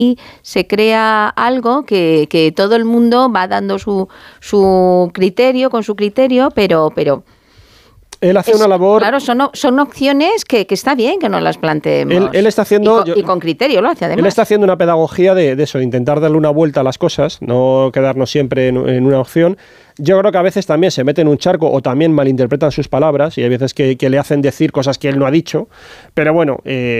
y se crea algo que todo el mundo va dando su criterio, con su criterio, pero él hace una labor... Claro, son opciones que está bien que nos las planteemos. Él está haciendo... Y con criterio lo hace, además. Él está haciendo una pedagogía de eso, de intentar darle una vuelta a las cosas, no quedarnos siempre en una opción. Yo creo que a veces también se mete en un charco o también malinterpretan sus palabras y hay veces que le hacen decir cosas que él no ha dicho, pero bueno,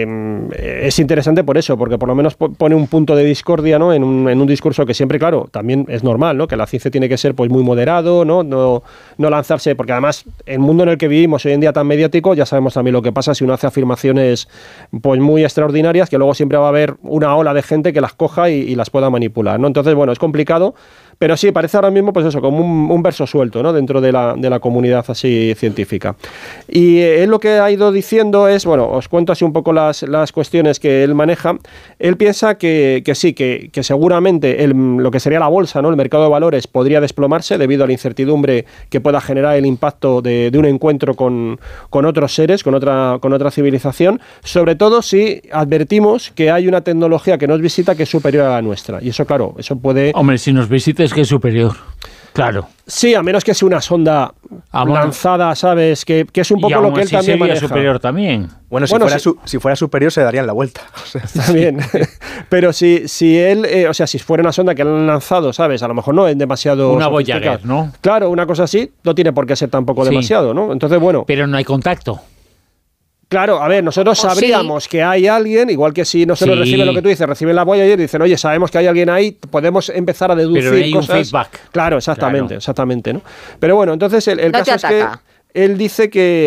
es interesante por eso, porque por lo menos pone un punto de discordia, ¿no? en un discurso que siempre, claro, también es normal, ¿no? Que la ciencia tiene que ser pues muy moderado, no lanzarse, porque además el mundo en el que vivimos hoy en día tan mediático, ya sabemos también lo que pasa si uno hace afirmaciones pues muy extraordinarias, que luego siempre va a haber una ola de gente que las coja y las pueda manipular, ¿no? Entonces, bueno, es complicado. Pero sí, parece ahora mismo, pues eso, como un verso suelto, ¿no? Dentro de la comunidad así científica. Y él lo que ha ido diciendo es, bueno, os cuento así un poco las cuestiones que él maneja. Él piensa que sí, que seguramente lo que sería la bolsa, ¿no? El mercado de valores podría desplomarse debido a la incertidumbre que pueda generar el impacto de un encuentro con otros seres, con otra civilización, sobre todo si advertimos que hay una tecnología que nos visita que es superior a la nuestra. Y eso, claro, eso puede... Hombre, si nos visita es que es superior. Claro. Sí, a menos que sea una sonda lanzada, ¿sabes? Que es un poco lo que él también maneja. Superior también. Bueno, si fuera superior se darían la vuelta. O sea, también. Pero si él, o sea, si fuera una sonda que le han lanzado, ¿sabes? A lo mejor no es demasiado... Una Voyager, ¿no? Claro, una cosa así no tiene por qué ser tampoco demasiado, ¿no? Entonces, bueno... Pero no hay contacto. Claro, a ver, nosotros sabríamos que hay alguien, igual que si nosotros reciben lo que tú dices, reciben la Voyager y dicen, oye, sabemos que hay alguien ahí, podemos empezar a deducir cosas. Pero hay un feedback. Claro, exactamente, ¿no? Pero bueno, entonces el caso es que él dice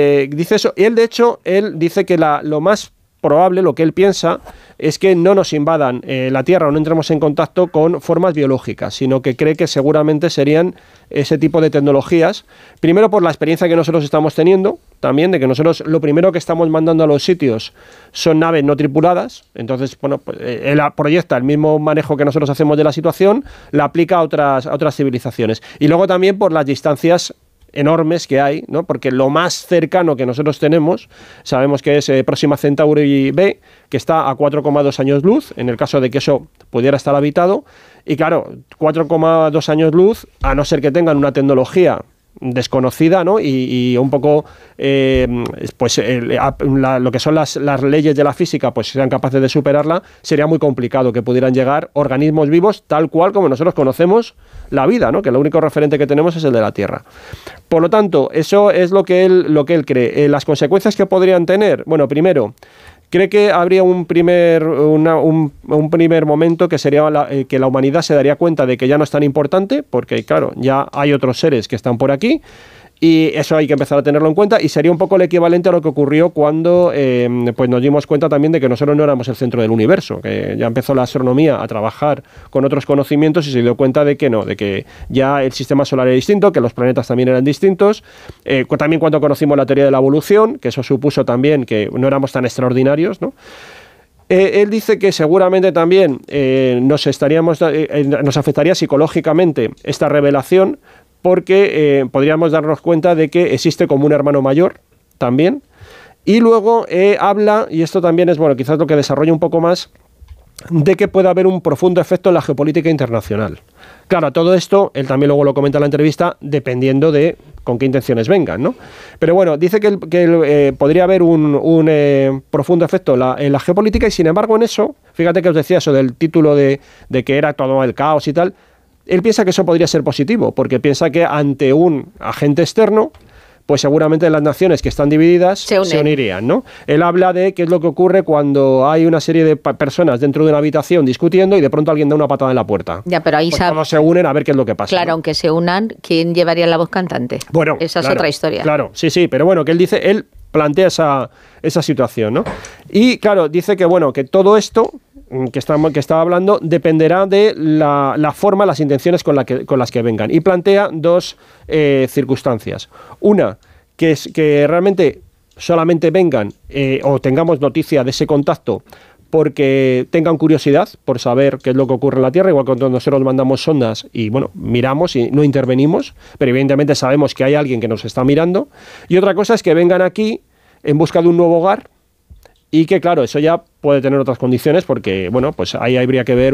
eso, y él de hecho, él dice que lo más probable, lo que él piensa, es que no nos invadan la Tierra o no entremos en contacto con formas biológicas, sino que cree que seguramente serían ese tipo de tecnologías, primero por la experiencia que nosotros estamos teniendo, también de que nosotros lo primero que estamos mandando a los sitios son naves no tripuladas, entonces, bueno, pues, él proyecta el mismo manejo que nosotros hacemos de la situación, la aplica a otras civilizaciones. Y luego también por las distancias enormes que hay, ¿no? Porque lo más cercano que nosotros tenemos, sabemos que es Próxima Centauri B, que está a 4,2 años luz, en el caso de que eso pudiera estar habitado, y claro, 4,2 años luz, a no ser que tengan una tecnología desconocida, ¿no? Y un poco pues lo que son las leyes de la física pues sean capaces de superarla, sería muy complicado que pudieran llegar organismos vivos tal cual como nosotros conocemos la vida, ¿no? Que el único referente que tenemos es el de la Tierra. Por lo tanto, eso es lo que él cree. Las consecuencias que podrían tener, bueno, primero, cree que habría un primer momento que sería que la humanidad se daría cuenta de que ya no es tan importante, porque claro, ya hay otros seres que están por aquí, y eso hay que empezar a tenerlo en cuenta, y sería un poco el equivalente a lo que ocurrió cuando pues nos dimos cuenta también de que nosotros no éramos el centro del universo, que ya empezó la astronomía a trabajar con otros conocimientos y se dio cuenta de que no, de que ya el sistema solar era distinto, que los planetas también eran distintos, también cuando conocimos la teoría de la evolución, que eso supuso también que no éramos tan extraordinarios, ¿no? Él dice que seguramente también nos afectaría psicológicamente esta revelación, porque podríamos darnos cuenta de que existe como un hermano mayor también. Y luego habla, y esto también es, bueno, quizás lo que desarrolla un poco más, de que puede haber un profundo efecto en la geopolítica internacional. Claro, todo esto, él también luego lo comenta en la entrevista, dependiendo de con qué intenciones vengan, ¿no? Pero bueno, dice que podría haber un profundo efecto en la geopolítica, y sin embargo en eso, fíjate que os decía eso del título de que era todo el caos y tal. Él piensa que eso podría ser positivo, porque piensa que ante un agente externo, pues seguramente las naciones que están divididas se unirían, ¿no? Él habla de qué es lo que ocurre cuando hay una serie de personas dentro de una habitación discutiendo y de pronto alguien da una patada en la puerta. Ya, pero ahí pues todos se unen a ver qué es lo que pasa. Claro, ¿no? Aunque se unan, ¿quién llevaría la voz cantante? Bueno, esa es otra historia. Claro, sí, pero bueno, que él plantea esa situación, ¿no? Y claro, dice que bueno, que todo esto que estaba hablando dependerá de la forma, las intenciones con las que vengan. Y plantea dos circunstancias. Una, que realmente solamente vengan o tengamos noticia de ese contacto porque tengan curiosidad por saber qué es lo que ocurre en la Tierra, igual que cuando nosotros mandamos sondas y bueno, miramos y no intervenimos, pero evidentemente sabemos que hay alguien que nos está mirando. Y otra cosa es que vengan aquí en busca de un nuevo hogar y que claro, eso ya puede tener otras condiciones porque, bueno, pues ahí habría que ver